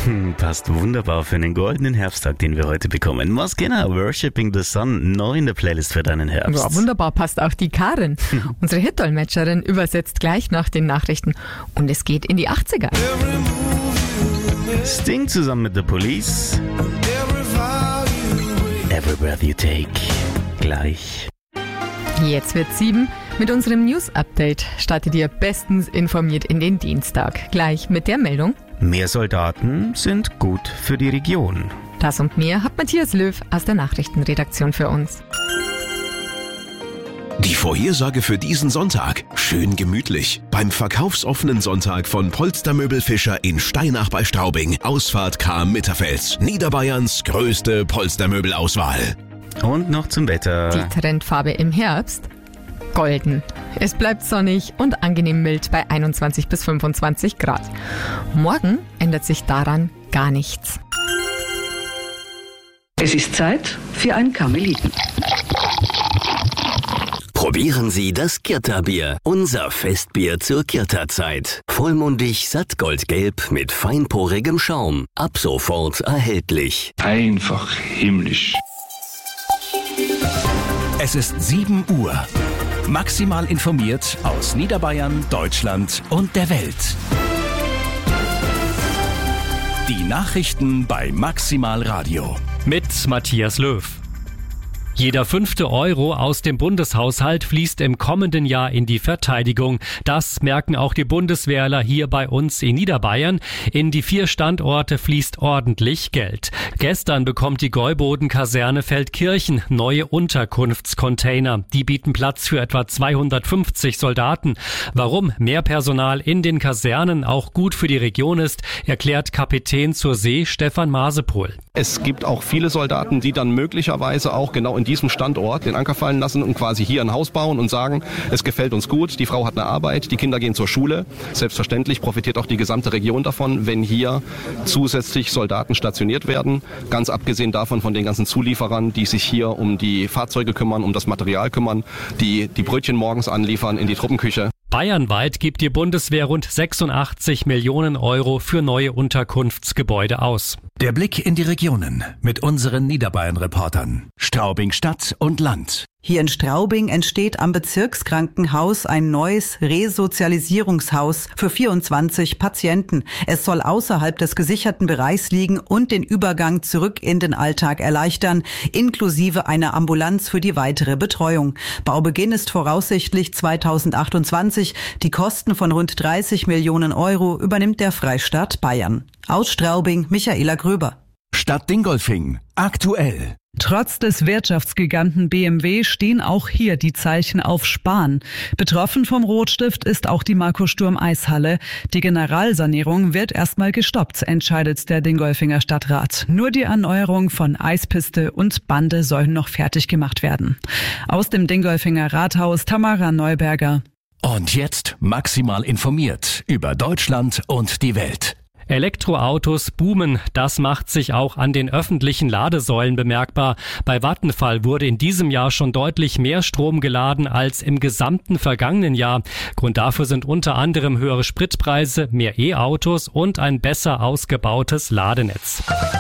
Passt wunderbar für einen goldenen Herbsttag, den wir heute bekommen. Moskina, Worshipping the Sun, neu in der Playlist für deinen Herbst. Ja, wunderbar, passt auch die Karin. Unsere Hit-Dolmetscherin übersetzt gleich nach den Nachrichten und es geht in die 80er. Sting zusammen mit The Police. Every Breath You Take. Gleich. Jetzt wird 7. Mit unserem News-Update startet ihr bestens informiert in den Dienstag. Gleich mit der Meldung: Mehr Soldaten sind gut für die Region. Das und mehr hat Matthias Löw aus der Nachrichtenredaktion für uns. Die Vorhersage für diesen Sonntag. Schön gemütlich. Beim verkaufsoffenen Sonntag von Polstermöbel Fischer in Steinach bei Straubing. Ausfahrt Cham-Mitterfels. Niederbayerns größte Polstermöbelauswahl. Und noch zum Wetter. Die Trendfarbe im Herbst: golden. Es bleibt sonnig und angenehm mild bei 21 bis 25 Grad. Morgen ändert sich daran gar nichts. Es ist Zeit für ein Karmeliten. Probieren Sie das Kirta-Bier, unser Festbier zur Kirta-Zeit. Vollmundig, sattgoldgelb mit feinporigem Schaum. Ab sofort erhältlich. Einfach himmlisch. Es ist 7 Uhr. Maximal informiert aus Niederbayern, Deutschland und der Welt. Die Nachrichten bei Maximal Radio. Mit Matthias Löw. Jeder 5. Euro aus dem Bundeshaushalt fließt im kommenden Jahr in die Verteidigung. Das merken auch die Bundeswehrler hier bei uns in Niederbayern. In die 4 Standorte fließt ordentlich Geld. Gestern bekommt die Gäuboden-Kaserne Feldkirchen neue Unterkunftscontainer. Die bieten Platz für etwa 250 Soldaten. Warum mehr Personal in den Kasernen auch gut für die Region ist, erklärt Kapitän zur See Stefan Masepohl. Es gibt auch viele Soldaten, die dann möglicherweise auch genau in diesem Standort den Anker fallen lassen und quasi hier ein Haus bauen und sagen, es gefällt uns gut, die Frau hat eine Arbeit, die Kinder gehen zur Schule. Selbstverständlich profitiert auch die gesamte Region davon, wenn hier zusätzlich Soldaten stationiert werden. Ganz abgesehen davon von den ganzen Zulieferern, die sich hier um die Fahrzeuge kümmern, um das Material kümmern, die Brötchen morgens anliefern in die Truppenküche. Bayernweit gibt die Bundeswehr rund 86 Millionen Euro für neue Unterkunftsgebäude aus. Der Blick in die Regionen mit unseren Niederbayern-Reportern. Straubing Stadt und Land. Hier in Straubing entsteht am Bezirkskrankenhaus ein neues Resozialisierungshaus für 24 Patienten. Es soll außerhalb des gesicherten Bereichs liegen und den Übergang zurück in den Alltag erleichtern, inklusive einer Ambulanz für die weitere Betreuung. Baubeginn ist voraussichtlich 2028. Die Kosten von rund 30 Millionen Euro übernimmt der Freistaat Bayern. Aus Straubing, Michaela Gröber. Stadt Dingolfing. Aktuell. Trotz des Wirtschaftsgiganten BMW stehen auch hier die Zeichen auf Sparen. Betroffen vom Rotstift ist auch die Marco Sturm Eishalle. Die Generalsanierung wird erstmal gestoppt, entscheidet der Dingolfinger Stadtrat. Nur die Erneuerung von Eispiste und Bande sollen noch fertig gemacht werden. Aus dem Dingolfinger Rathaus Tamara Neuberger. Und jetzt maximal informiert über Deutschland und die Welt. Elektroautos boomen, das macht sich auch an den öffentlichen Ladesäulen bemerkbar. Bei Vattenfall wurde in diesem Jahr schon deutlich mehr Strom geladen als im gesamten vergangenen Jahr. Grund dafür sind unter anderem höhere Spritpreise, mehr E-Autos und ein besser ausgebautes Ladenetz.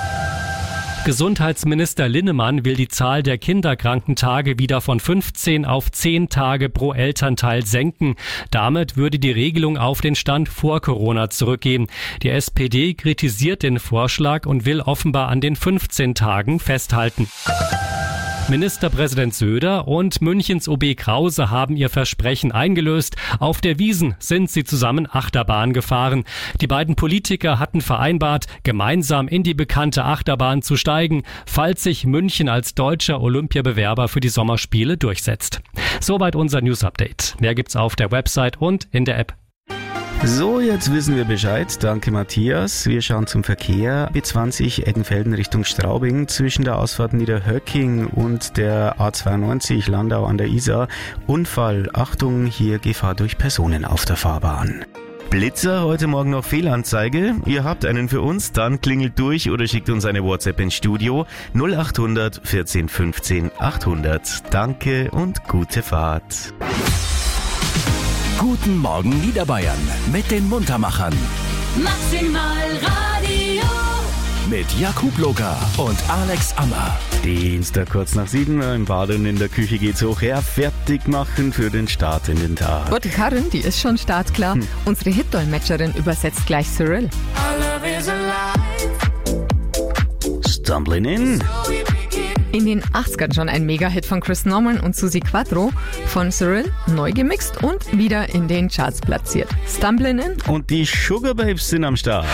Gesundheitsminister Linnemann will die Zahl der Kinderkrankentage wieder von 15 auf 10 Tage pro Elternteil senken. Damit würde die Regelung auf den Stand vor Corona zurückgehen. Die SPD kritisiert den Vorschlag und will offenbar an den 15 Tagen festhalten. Ministerpräsident Söder und Münchens OB Krause haben ihr Versprechen eingelöst. Auf der Wiesn sind sie zusammen Achterbahn gefahren. Die beiden Politiker hatten vereinbart, gemeinsam in die bekannte Achterbahn zu steigen, falls sich München als deutscher Olympiabewerber für die Sommerspiele durchsetzt. Soweit unser News-Update. Mehr gibt's auf der Website und in der App. So, jetzt wissen wir Bescheid. Danke, Matthias. Wir schauen zum Verkehr. B20 Eggenfelden Richtung Straubing zwischen der Ausfahrt Niederhöcking und der A92 Landau an der Isar. Unfall. Achtung, hier Gefahr durch Personen auf der Fahrbahn. Blitzer, heute Morgen noch Fehlanzeige. Ihr habt einen für uns, dann klingelt durch oder schickt uns eine WhatsApp ins Studio 0800 14 15 800. Danke und gute Fahrt. Guten Morgen Niederbayern mit den Muntermachern. Maximal Radio. mit Jakub Loga und Alex Ammer. Dienstag kurz nach 7 im Bad und in der Küche geht's hoch her. Fertig machen für den Start in den Tag. Oh, die Karin, die ist schon startklar. Unsere Hit-Dolmetscherin übersetzt gleich Cyril. Stumbling in. In den 80ern schon ein Mega-Hit von Chris Norman und Suzi Quatro, von Cyril neu gemixt und wieder in den Charts platziert. Stumbling in. Und die Sugar Babes sind am Start.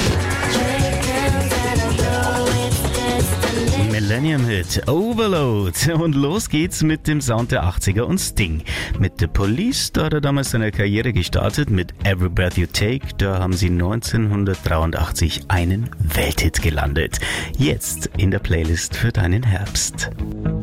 Millennium-Hit Overload. Und los geht's mit dem Sound der 80er und Sting. Mit The Police, da hat er damals seine Karriere gestartet. Mit Every Breath You Take, da haben sie 1983 einen Welthit gelandet. Jetzt in der Playlist für deinen Herbst.